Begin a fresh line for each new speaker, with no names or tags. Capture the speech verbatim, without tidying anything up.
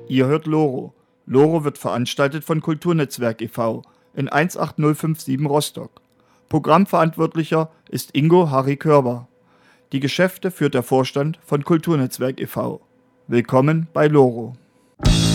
Ihr hört Loro. Loro wird veranstaltet von Kulturnetzwerk e V in eins acht null fünf sieben Rostock. Programmverantwortlicher ist Ingo Harry Körber. Die Geschäfte führt der Vorstand von Kulturnetzwerk e V Willkommen bei Loro.